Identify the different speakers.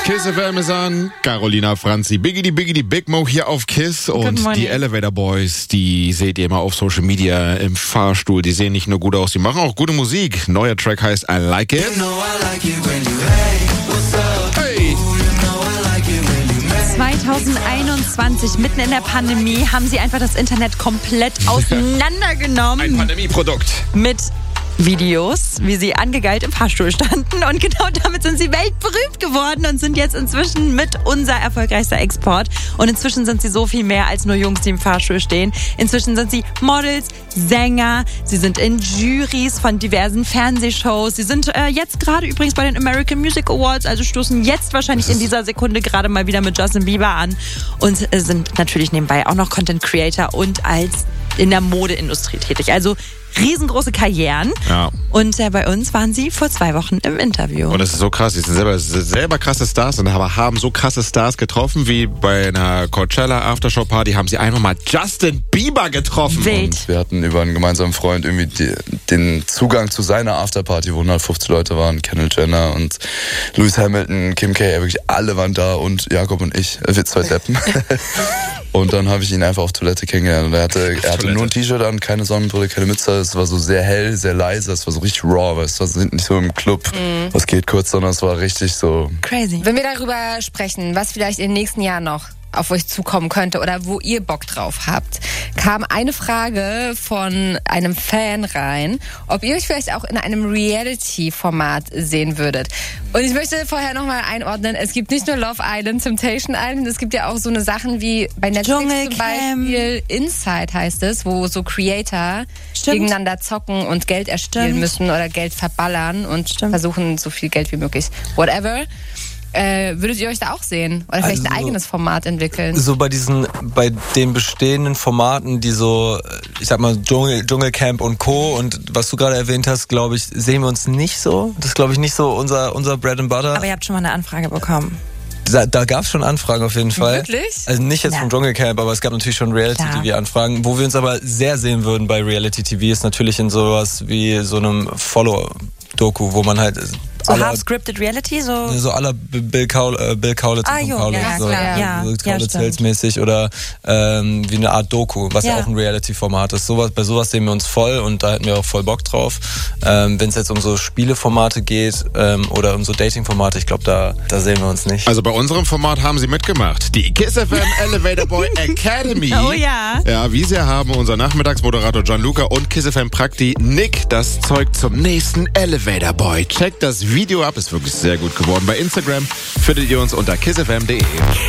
Speaker 1: Kiss FM ist an. Carolina Franzi, Biggity Big Mo hier auf Kiss. Und die Elevator Boys, die seht ihr immer auf Social Media im Fahrstuhl. Die sehen nicht nur gut aus, die machen auch gute Musik. Neuer Track heißt I Like It. Hey!
Speaker 2: 2021, mitten in der Pandemie, haben sie einfach das Internet komplett auseinandergenommen.
Speaker 1: Ein Pandemieprodukt.
Speaker 2: Mit Videos, wie sie angegeilt im Fahrstuhl standen. Und genau damit sind sie weltberühmt geworden und sind jetzt inzwischen mit unser erfolgreichster Export. Und inzwischen sind sie so viel mehr als nur Jungs, die im Fahrstuhl stehen. Inzwischen sind sie Models, Sänger, sie sind in Jurys von diversen Fernsehshows. Sie sind jetzt gerade übrigens bei den American Music Awards, also stoßen jetzt wahrscheinlich in dieser Sekunde gerade mal wieder mit Justin Bieber an und sind natürlich nebenbei auch noch Content Creator und als in der Modeindustrie tätig. Also riesengroße Karrieren. Ja. Und bei uns waren sie vor 2 Wochen im Interview.
Speaker 1: Und das ist so krass. Die sind selber krasse Stars und haben so krasse Stars getroffen, wie bei einer Coachella Aftershow Party haben sie einfach mal Justin Bieber getroffen.
Speaker 2: Wild.
Speaker 3: Und wir hatten über einen gemeinsamen Freund irgendwie den Zugang zu seiner Afterparty, wo 150 Leute waren. Kendall Jenner und Lewis Hamilton, Kim K, wirklich alle waren da und Jakob und ich. Wir 2 Deppen. Und dann habe ich ihn einfach auf Toilette kennengelernt. Und er hatte nur ein T-Shirt an, keine Sonnenbrille, keine Mütze. Es war so sehr hell, sehr leise. Es war so richtig raw. Es war nicht so im Club, was geht kurz, sondern es war richtig so
Speaker 2: crazy.
Speaker 4: Wenn wir darüber sprechen, was vielleicht in den nächsten Jahren noch auf euch zukommen könnte oder wo ihr Bock drauf habt, kam eine Frage von einem Fan rein, ob ihr euch vielleicht auch in einem Reality-Format sehen würdet. Und ich möchte vorher nochmal einordnen, es gibt nicht nur Love Island, Temptation Island, es gibt ja auch so eine Sachen wie bei Netflix zum Beispiel Inside heißt es, wo so Creator gegeneinander zocken und Geld erspielen müssen oder Geld verballern und versuchen, so viel Geld wie möglich. Whatever. Würdet ihr euch da auch sehen? Oder vielleicht ein eigenes Format entwickeln?
Speaker 5: So bei den bestehenden Formaten, die so, ich sag mal, Dschungelcamp und Co. und was du gerade erwähnt hast, glaube ich, sehen wir uns nicht so. Das ist, glaube ich, nicht so unser Bread and Butter.
Speaker 2: Aber ihr habt schon mal eine Anfrage bekommen.
Speaker 5: Da gab es schon Anfragen auf jeden Fall.
Speaker 4: Wirklich?
Speaker 5: Also nicht jetzt vom Dschungelcamp, aber es gab natürlich schon Reality-TV-Anfragen. Wo wir uns aber sehr sehen würden bei Reality-TV ist natürlich in sowas wie so einem Follow-Doku, wo man halt
Speaker 2: so half-scripted Reality? So
Speaker 5: à la Bill Kaulitz und Kaulitz-Held-mäßig oder wie eine Art Doku, was ja auch ein Reality-Format ist. Bei sowas sehen wir uns voll und da hätten wir auch voll Bock drauf. Wenn es jetzt um so Spieleformate geht oder um so Dating-Formate, ich glaube, da sehen wir uns nicht.
Speaker 1: Also bei unserem Format haben sie mitgemacht. Die Kiss FM Elevator Boy Academy.
Speaker 2: Oh ja.
Speaker 1: Ja, wie sie haben unser Nachmittagsmoderator Gianluca und Kiss FM Prakti Nick das Zeug zum nächsten Elevator Boy. Checkt das Video ab, ist wirklich sehr gut geworden. Bei Instagram findet ihr uns unter kissfm.de.